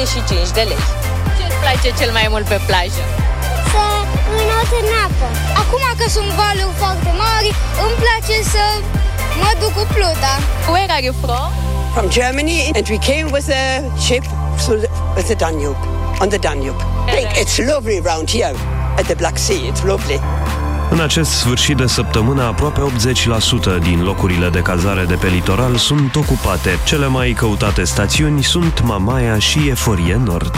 25 de lei. Ce îți place cel mai mult pe plajă? Să înot în apă. Acum că sunt valuri foarte mari, îmi place să mă duc cu pluta. Where are you from? From Germany, and we came with a ship with the Danube, on the Danube. It's lovely around here at the Black Sea. It's lovely. În acest sfârșit de săptămână, aproape 80% din locurile de cazare de pe litoral sunt ocupate. Cele mai căutate stațiuni sunt Mamaia și Eforie Nord.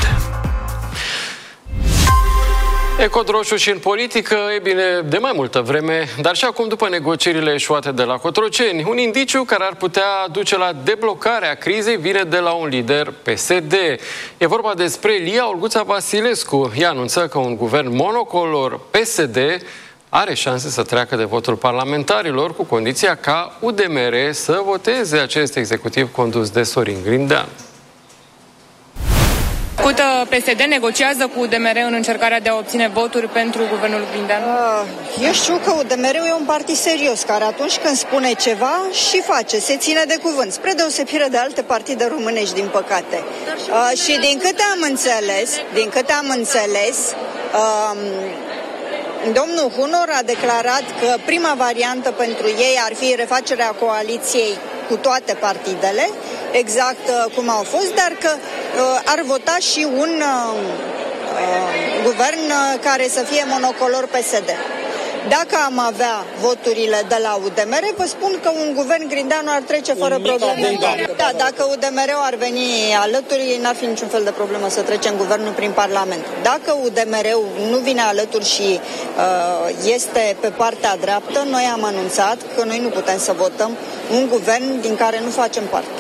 E cod roșu și în politică, e bine, de mai multă vreme, dar și acum după negocierile eșuate de la Cotroceni. Un indiciu care ar putea duce la deblocarea crizei vine de la un lider PSD. E vorba despre Lia Olguța Vasilescu. Ea anunță că un guvern monocolor PSD are șanse să treacă de votul parlamentarilor, cu condiția ca UDMR să voteze acest executiv condus de Sorin Grindeanu. PSD negociază cu UDMR în încercarea de a obține voturi pentru guvernul Grindeanu? Eu știu că UDMR-ul e un partid serios, care atunci când spune ceva și face, se ține de cuvânt, spre deosebire de alte partide românești, din păcate. Și din câte am înțeles, domnul Hunor a declarat că prima variantă pentru ei ar fi refacerea coaliției cu toate partidele, exact cum au fost, dar că ar vota și un guvern care să fie monocolor PSD. Dacă am avea voturile de la UDMR, vă spun că un guvern Grindeanu ar trece fără probleme. Da, dacă UDMR-ul ar veni alături, n-ar fi niciun fel de problemă să trecem guvernul prin Parlament. Dacă UDMR-ul nu vine alături și este pe partea dreaptă, noi am anunțat că noi nu putem să votăm un guvern din care nu facem parte.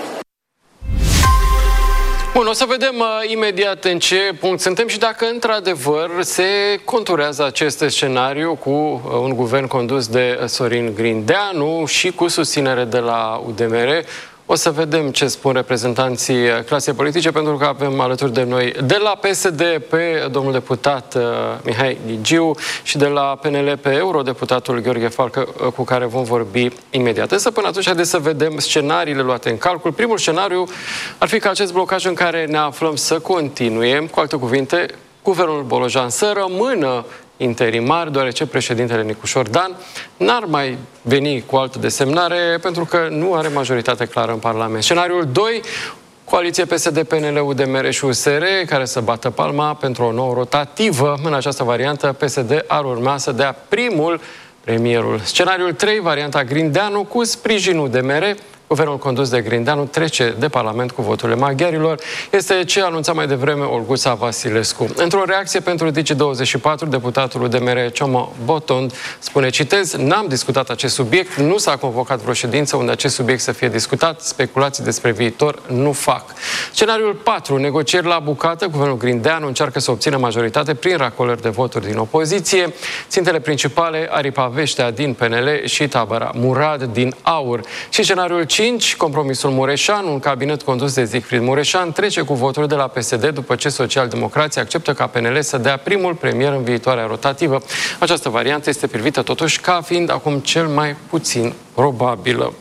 Bun, o să vedem imediat în ce punct suntem și dacă într-adevăr se conturează acest scenariu cu un guvern condus de Sorin Grindeanu și cu susținere de la UDMR. O să vedem ce spun reprezentanții clasei politice, pentru că avem alături de noi de la PSD pe domnul deputat Mihai Gigiu și de la PNL pe eurodeputatul Gheorghe Falcă, cu care vom vorbi imediat. Însă până atunci haideți să vedem scenariile luate în calcul. Primul scenariu ar fi ca acest blocaj în care ne aflăm să continue, cu alte cuvinte, guvernul Bolojan să rămână interimar, deoarece președintele Nicușor Dan n-ar mai veni cu altă desemnare pentru că nu are majoritate clară în Parlament. Scenariul 2, coaliție PSD, PNL, UDMR și USR, care să bată palma pentru o nouă rotativă. În această variantă, PSD ar urma să dea primul premierul. Scenariul 3, varianta Grindeanu cu sprijinul UDMR. Guvernul condus de Grindeanu trece de Parlament cu voturile maghiarilor. Este ce anunța mai devreme Olguța Vasilescu. Într-o reacție pentru Digi24, deputatul UDMR Ciomă Botond spune, citez, n-am discutat acest subiect, nu s-a convocat vreo ședință unde acest subiect să fie discutat, speculații despre viitor nu fac. Scenariul 4, negocieri la bucată, guvernul Grindeanu încearcă să obțină majoritate prin racolări de voturi din opoziție. Țintele principale, Aripa Veștea din PNL și tabăra Murad din AUR. Și scenariul 5, compromisul Mureșan, un cabinet condus de Siegfried Mureșan, trece cu voturi de la PSD după ce socialdemocrații acceptă ca PNL să dea primul premier în viitoarea rotativă. Această variantă este privită totuși ca fiind acum cel mai puțin probabilă.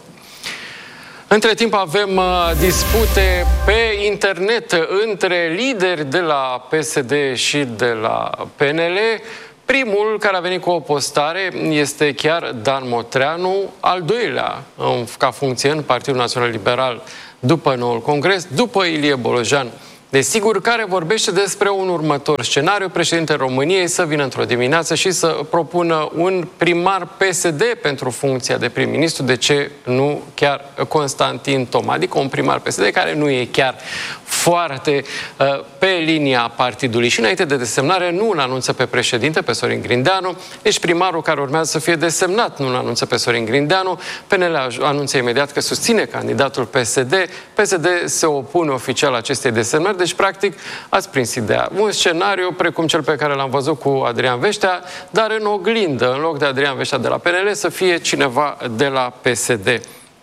Între timp avem dispute pe internet între lideri de la PSD și de la PNL. Primul care a venit cu o postare este chiar Dan Motreanu, al doilea ca funcție în Partidul Național Liberal după noul congres, după Ilie Bolojan. Desigur, care vorbește despre un următor scenariu, președintele României să vină într-o dimineață și să propună un primar PSD pentru funcția de prim-ministru, de ce nu chiar Constantin Toma, adică un primar PSD care nu e chiar foarte pe linia partidului. Și înainte de desemnare nu îl anunță pe președinte, pe Sorin Grindeanu, nici primarul care urmează să fie desemnat nu îl anunță pe Sorin Grindeanu. PNL anunță imediat că susține candidatul PSD. PSD se opune oficial acestei desemnări. Deci, practic, ați prins ideea. Un scenariu precum cel pe care l-am văzut cu Adrian Veștea, dar în oglindă, în loc de Adrian Veștea de la PNL, să fie cineva de la PSD.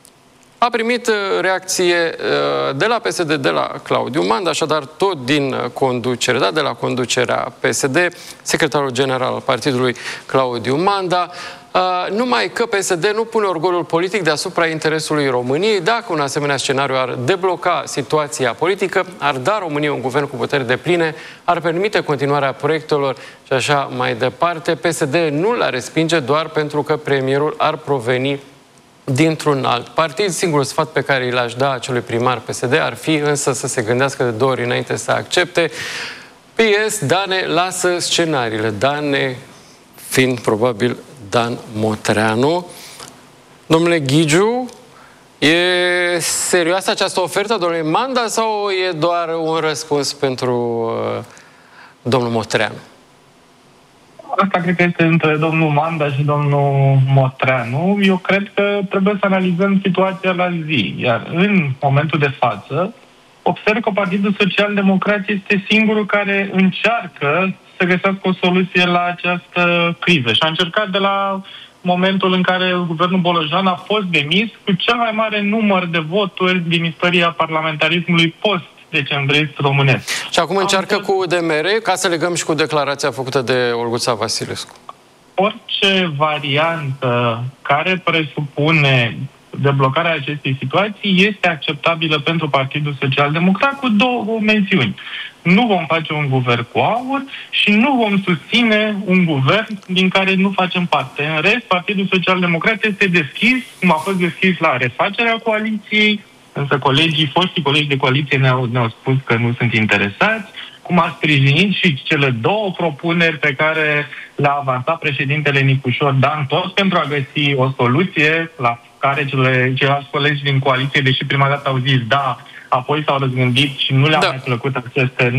A primit reacție de la PSD, de la Claudiu Manda, așadar tot din conducere, de la conducerea PSD, secretarul general al partidului Claudiu Manda numai că PSD nu pune orgolul politic deasupra interesului României. Dacă un asemenea scenariu ar debloca situația politică, ar da României un guvern cu puteri depline, ar permite continuarea proiectelor și așa mai departe. PSD nu l-ar respinge doar pentru că premierul ar proveni dintr-un alt partid. Singurul sfat pe care l-aș da acelui primar PSD ar fi însă să se gândească de 2 ori înainte să accepte. PS, Dane lasă scenariile. Dane fiind probabil Dan Motreanu. Domnule Ghigiu, e serioasă această ofertă, domnule Manda, sau e doar un răspuns pentru domnul Motreanu? Asta cred că este între domnul Manda și domnul Motreanu. Eu cred că trebuie să analizăm situația la zi. Iar în momentul de față, observ că Partidul Social Democrat este singurul care încearcă să găsească o soluție la această criză. Și a încercat de la momentul în care guvernul Bolojan a fost demis cu cel mai mare număr de voturi din istoria parlamentarismului post-decembrist românesc. Și acum încearcă cu UDMR, ca să legăm și cu declarația făcută de Olguța Vasilescu. Orice variantă care presupune deblocarea acestei situații este acceptabilă pentru Partidul Social Democrat cu 2 mențiuni. Nu vom face un guvern cu aur și nu vom susține un guvern din care nu facem parte. În rest, Partidul Social Democrat este deschis, cum a fost deschis la refacerea coaliției, însă foștii colegi de coaliție ne-au spus că nu sunt interesați, cum a sprijinit și cele 2 propuneri pe care le-a avansat președintele Nicușor Dan, tot pentru a găsi o soluție la care ceilalți colegi din coaliție, deși prima dată au zis da, apoi s-au răzgândit și nu le-a mai plăcut aceste...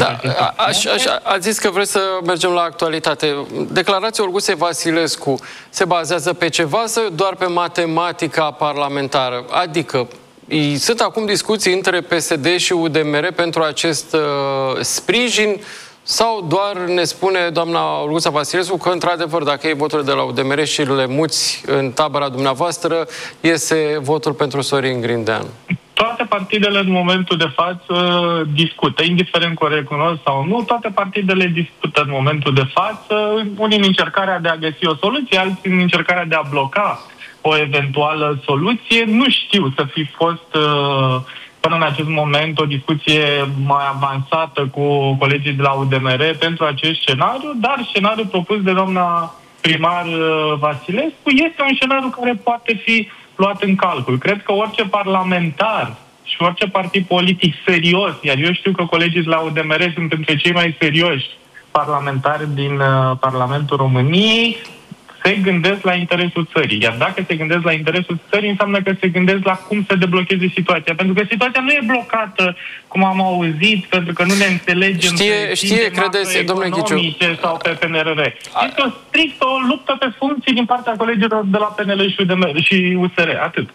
Ați zis că vreți să mergem la actualitate. Declarația Olguței Vasilescu se bazează pe ceva sau doar pe matematica parlamentară? Adică sunt acum discuții între PSD și UDMR pentru acest sprijin sau doar ne spune doamna Olguța Vasilescu că, într-adevăr, dacă iei voturile de la UDMR și le muți în tabăra dumneavoastră, iese votul pentru Sorin Grindeanu? Toate partidele în momentul de față discută, indiferent că o recunosc sau nu, toate partidele discută în momentul de față, unii în încercarea de a găsi o soluție, alții în încercarea de a bloca o eventuală soluție. Nu știu să fi fost până în acest moment o discuție mai avansată cu colegii de la UDMR pentru acest scenariu, dar scenariul propus de doamna primar Vasilescu este un scenariu care poate fi luat în calcul. Cred că orice parlamentar și orice partid politic serios, iar eu știu că colegii de la UDMR sunt între cei mai serioși parlamentari din Parlamentul României, se gândesc la interesul țării. Iar dacă se gândesc la interesul țării, înseamnă că se gândesc la cum să deblocheze situația. Pentru că situația nu e blocată, cum am auzit, pentru că nu ne înțelegem credeți, domnule Ghiciu, sau pe PNRR. Este strict o luptă pe funcții din partea colegilor de la PNL și USR. Atât.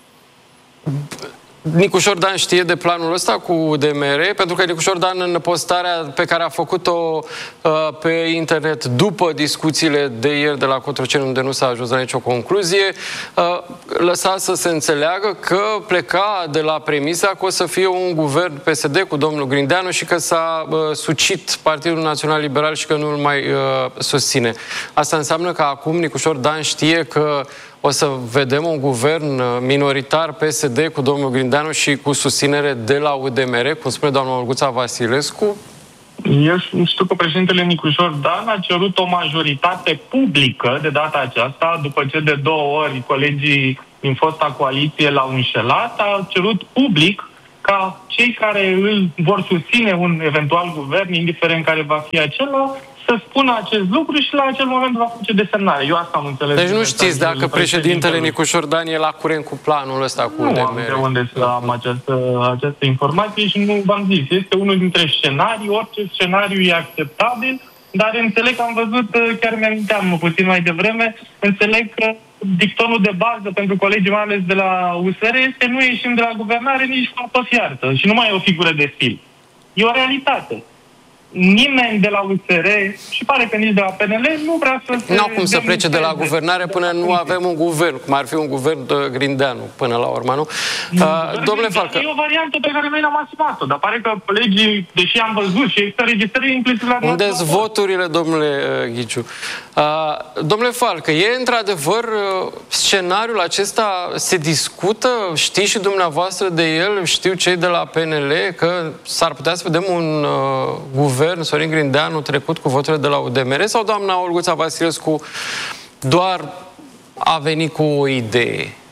Nicușor Dan știe de planul ăsta cu UDMR, pentru că Nicușor Dan, în postarea pe care a făcut-o pe internet după discuțiile de ieri de la Cotroceni, unde nu s-a ajuns la nicio concluzie, lăsa să se înțeleagă că pleca de la premisa că o să fie un guvern PSD cu domnul Grindeanu și că s-a sucit Partidul Național Liberal și că nu îl mai susține. Asta înseamnă că acum Nicușor Dan știe că o să vedem un guvern minoritar PSD cu domnul Grindeanu și cu susținere de la UDMR, cum spune doamna Olguța Vasilescu? Eu știu că președintele Nicușor Dan a cerut o majoritate publică de data aceasta, după ce de 2 ori colegii din fosta coaliție l-au înșelat, a cerut public ca cei care îl vor susține un eventual guvern, indiferent care va fi acela, să spună acest lucru și la acel moment va face desemnare. Eu asta am înțeles. Deci nu știți dacă președintele Nicușor Dan e la curent cu planul ăsta cu UDMR. Nu am de unde să am această informație și nu v-am zis. Este unul dintre scenarii, orice scenariu e acceptabil, dar înțeleg că am văzut, chiar mi-aminteam puțin mai devreme, înțeleg că dictonul de bază pentru colegii, mai ales de la USR, este nu ieșim de la guvernare nici cu apă fiartă și nu mai e o figură de stil. E o realitate. nimeni de la USR și pare că nici de la PNL nu vrea să se... Nu cum să plece de la guvernare până nu avem un guvern, cum ar fi un guvern de Grindeanu până la urmă, nu? Domnule Falcă. E o variantă pe care noi l-am asumat-o, dar pare că legii, deși am văzut și există registrări inclusiv la... Unde sunt voturile, domnule Ghiciu? Domnule Falcă, e într-adevăr scenariul acesta se discută? Știți și dumneavoastră de el? Știu cei de la PNL că s-ar putea să vedem un guvern, Sorin Grindeanu, trecut cu voturile de la UDMR, sau doamna Olguța Vasilescu doar a venit cu o idee?